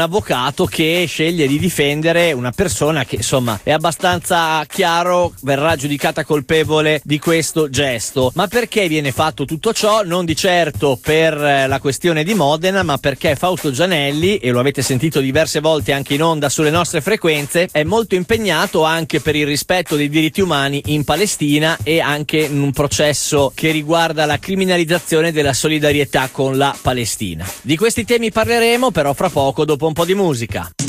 avvocato che sceglie di difendere una persona che insomma è abbastanza chiaro verrà giudicata colpevole di questo gesto. Ma perché viene fatto tutto ciò? Non di certo per la questione di Modena, ma perché Fausto Gianelli, e lo avete sentito diverse volte anche in onda sulle nostre frequenze, è molto impegnato anche per il rispetto dei diritti umani in Palestina e anche in un processo che riguarda la criminalizzazione della solidarietà con la Palestina. Di questi temi parleremo però fra poco, dopo un po' di musica.